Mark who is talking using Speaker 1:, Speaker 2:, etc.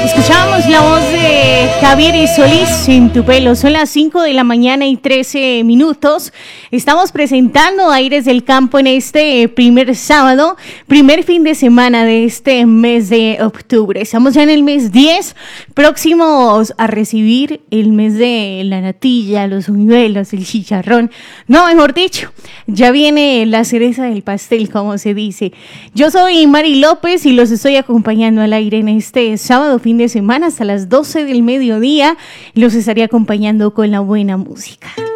Speaker 1: Escuchamos la voz de Javier Solís en Tu Pelo. Son las 5 de la mañana y 13 minutos. Estamos presentando Aires del Campo en este primer sábado, primer fin de semana de este mes de octubre. Estamos ya en el mes 10, próximos a recibir el mes de la natilla, los buñuelos, el chicharrón. No, mejor dicho, ya viene la cereza del pastel, como se dice. Yo soy Mari López y los estoy acompañando al aire en este sábado, fin de semana, hasta las 12 del mediodía. Los estaré acompañando con la buena música.